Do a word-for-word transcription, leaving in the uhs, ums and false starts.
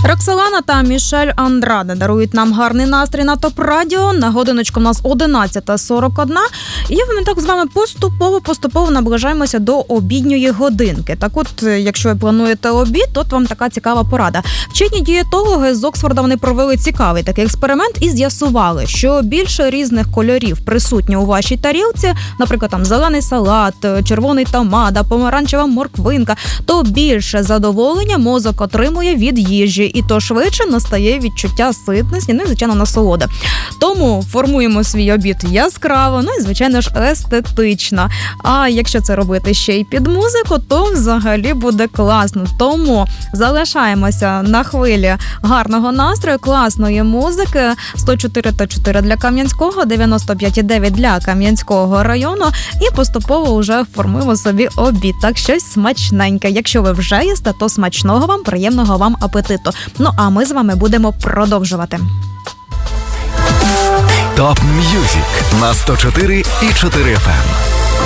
Роксолана та Мішель Андраде дарують нам гарний настрій на ТОП Радіо. На годиночку у нас одинадцята сорок один. І ми так з вами поступово-поступово наближаємося до обідньої годинки. Так от, якщо ви плануєте обід, то вам така цікава порада. Вчені дієтологи з Оксфорда, вони провели цікавий такий експеримент і з'ясували, що більше різних кольорів присутні у вашій тарілці, наприклад, там зелений салат, червоний томат, помаранчева морквинка, то більше задоволення мозок отримує від їжі, і то швидше настає відчуття ситності, ну і, звичайно, насолоди. Тому формуємо свій обід яскраво, ну і, звичайно ж, естетично. А якщо це робити ще й під музику, то взагалі буде класно. Тому залишаємося на хвилі гарного настрою, класної музики. сто чотири та чотири для Кам'янського, дев'яносто п'ять і дев'ять для Кам'янського району. І поступово вже формуємо собі обід. Так, щось смачненьке. Якщо ви вже їсте, то смачного вам, приємного вам апетиту. Ну, а ми з вами будемо продовжувати. ТОП М'юзик на сто чотири і чотири еф ем.